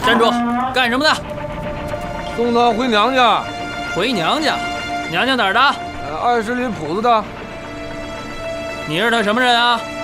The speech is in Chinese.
站住！干什么的？ 送她回娘家。 回娘家？娘家哪儿的？ 20里铺子的。 你是他什么人啊？